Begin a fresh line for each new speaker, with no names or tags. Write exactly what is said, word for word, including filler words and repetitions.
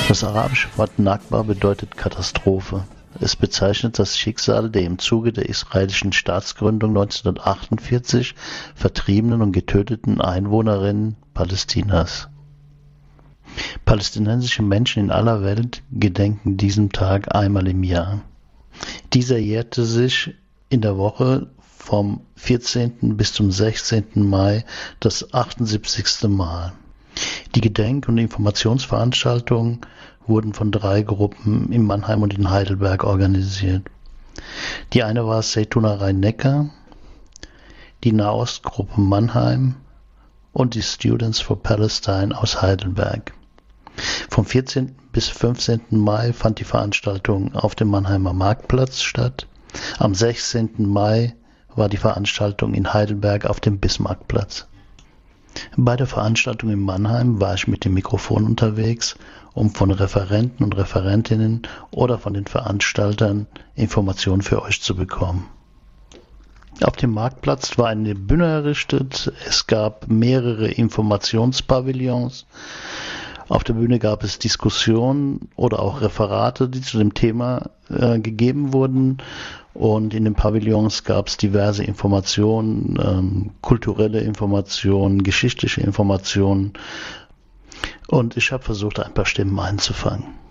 Das arabische Wort Nakba bedeutet Katastrophe. Es bezeichnet das Schicksal der im Zuge der israelischen Staatsgründung neunzehnhundertachtundvierzig vertriebenen und getöteten Einwohnerinnen Palästinas. Palästinensische Menschen in aller Welt gedenken diesem Tag einmal im Jahr. Dieser jährte sich in der Woche vom vierzehnten bis zum sechzehnten Mai das achtundsiebzigste Mal. Die Gedenk- und Informationsveranstaltungen wurden von drei Gruppen in Mannheim und in Heidelberg organisiert. Die eine war Zaytuna Rhein-Neckar, die Nahostgruppe Mannheim und die Students for Palestine aus Heidelberg. Vom vierzehnten bis fünfzehnten Mai fand die Veranstaltung auf dem Mannheimer Marktplatz statt. Am sechzehnten Mai war die Veranstaltung in Heidelberg auf dem Bismarckplatz. Bei der Veranstaltung in Mannheim war ich mit dem Mikrofon unterwegs, um von Referenten und Referentinnen oder von den Veranstaltern Informationen für euch zu bekommen. Auf dem Marktplatz war eine Bühne errichtet, es gab mehrere Informationspavillons. Auf der Bühne gab es Diskussionen oder auch Referate, die zu dem Thema äh, gegeben wurden. Und in den Pavillons gab es diverse Informationen, ähm, kulturelle Informationen, geschichtliche Informationen. Und ich habe versucht, ein paar Stimmen einzufangen.